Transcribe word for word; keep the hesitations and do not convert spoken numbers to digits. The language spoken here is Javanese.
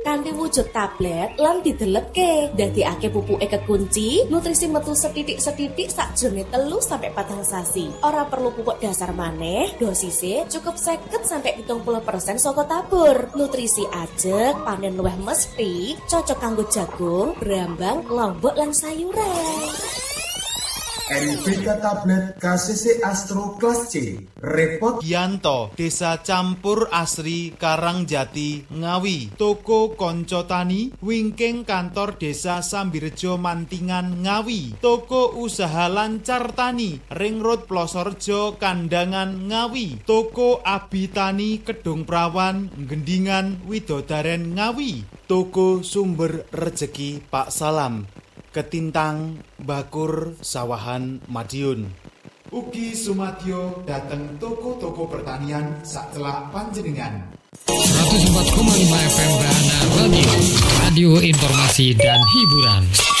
kanthi wujud tablet lan didelepke. Dadekake pupuke kekunci, nutrisi metu setitik-setitik sakjroning telu sampai patang sasi. Ora perlu pupuk dasar maneh, dosise cukup seket sampai pitung puluh persen saka tabur. Nutrisi ajeg, panen luwih mesti, cocok kanggo jagung, brambang, lombok lan sayuran. N B K Tablet K C C Astro Kelas C Repot Yanto Desa Campur Asri Karangjati Ngawi Toko Konco Tani Wingking Kantor Desa Sambirejo Mantingan Ngawi Toko Usaha Lancar Tani Ring Road Plosorjo Kandangan Ngawi Toko Abi Tani Kedung Prawan Gendingan Widodaren Ngawi Toko Sumber Rejeki Pak Salam Ketintang Bakur Sawahan Madiun. Ugi sumadyo dateng toko-toko pertanian sacelak panjenengan. seratus empat koma lima F M Bahana Radio, radio informasi dan hiburan.